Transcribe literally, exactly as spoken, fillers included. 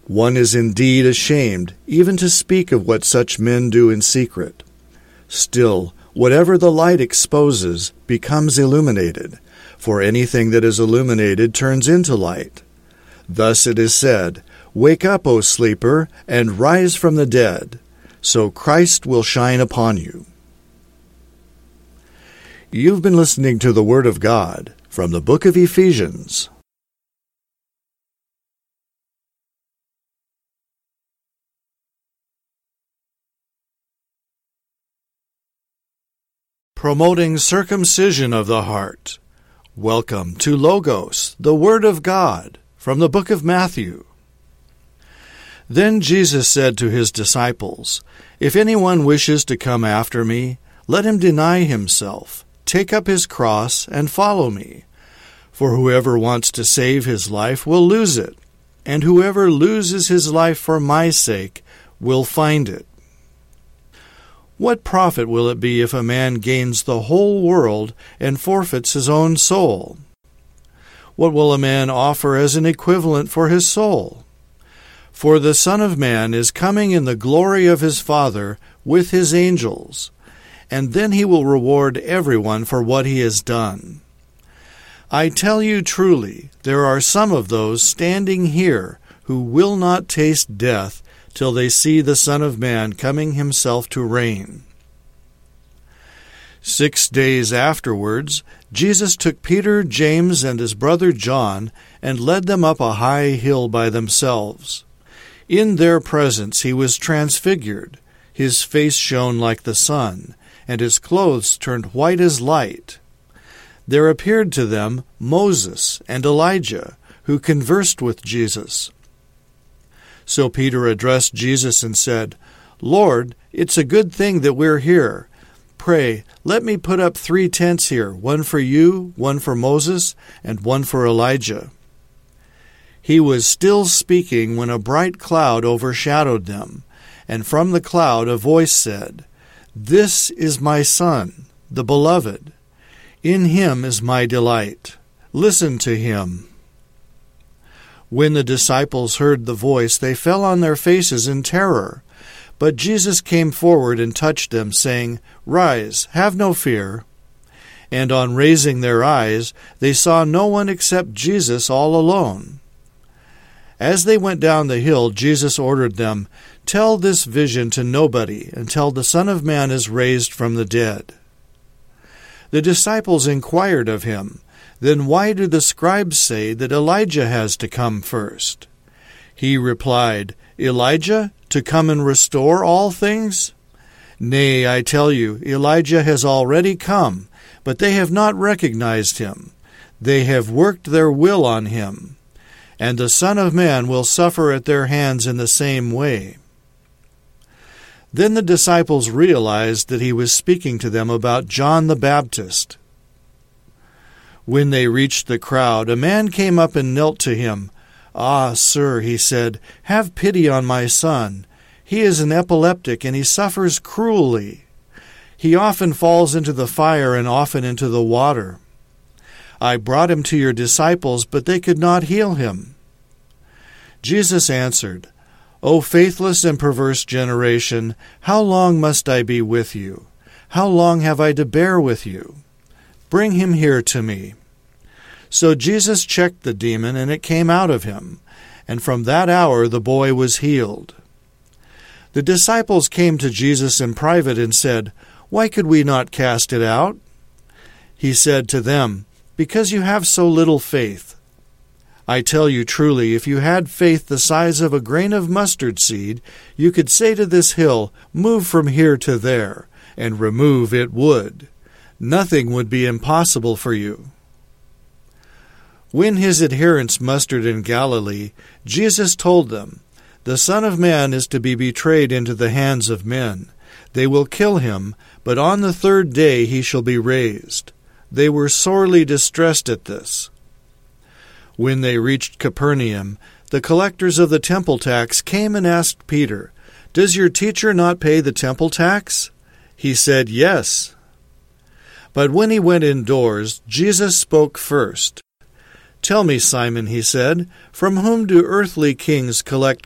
One is indeed ashamed even to speak of what such men do in secret. Still, whatever the light exposes becomes illuminated, for anything that is illuminated turns into light. Thus it is said, "Wake up, O sleeper, and rise from the dead, so Christ will shine upon you." You've been listening to the Word of God from the book of Ephesians. Promoting circumcision of the heart. Welcome to Logos, the Word of God, from the book of Matthew. Then Jesus said to his disciples, "If anyone wishes to come after me, let him deny himself, take up his cross, and follow me. For whoever wants to save his life will lose it, and whoever loses his life for my sake will find it. What profit will it be if a man gains the whole world and forfeits his own soul? What will a man offer as an equivalent for his soul? For the Son of Man is coming in the glory of his Father with his angels, and then he will reward everyone for what he has done. I tell you truly, there are some of those standing here who will not taste death till they see the Son of Man coming himself to reign." Six days afterwards, Jesus took Peter, James, and his brother John, and led them up a high hill by themselves. In their presence he was transfigured. His face shone like the sun, and his clothes turned white as light. There appeared to them Moses and Elijah, who conversed with Jesus. So Peter addressed Jesus and said, "Lord, it's a good thing that we're here. Pray, let me put up three tents here, one for you, one for Moses, and one for Elijah." He was still speaking when a bright cloud overshadowed them, and from the cloud a voice said, "This is my Son, the Beloved. In him is my delight. Listen to him." When the disciples heard the voice, they fell on their faces in terror. But Jesus came forward and touched them, saying, "Rise, have no fear." And on raising their eyes, they saw no one except Jesus all alone. As they went down the hill, Jesus ordered them, "Tell this vision to nobody until the Son of Man is raised from the dead." The disciples inquired of him, "Then why do the scribes say that Elijah has to come first?" He replied, "Elijah, to come and restore all things? Nay, I tell you, Elijah has already come, but they have not recognized him. They have worked their will on him. And the Son of Man will suffer at their hands in the same way." Then the disciples realized that he was speaking to them about John the Baptist. When they reached the crowd, a man came up and knelt to him. "Ah, sir," he said, "have pity on my son. He is an epileptic, and he suffers cruelly. He often falls into the fire and often into the water. I brought him to your disciples, but they could not heal him." Jesus answered, "O faithless and perverse generation, how long must I be with you? How long have I to bear with you? Bring him here to me." So Jesus checked the demon, and it came out of him, and from that hour the boy was healed. The disciples came to Jesus in private and said, "Why could we not cast it out?" He said to them, "Because you have so little faith. I tell you truly, if you had faith the size of a grain of mustard seed, you could say to this hill, 'Move from here to there,' and remove it would. Nothing would be impossible for you." When his adherents mustered in Galilee, Jesus told them, "The Son of Man is to be betrayed into the hands of men. They will kill him, but on the third day he shall be raised." They were sorely distressed at this. When they reached Capernaum, the collectors of the temple tax came and asked Peter, "Does your teacher not pay the temple tax?" He said, "Yes." But when he went indoors, Jesus spoke first. "Tell me, Simon," he said, "from whom do earthly kings collect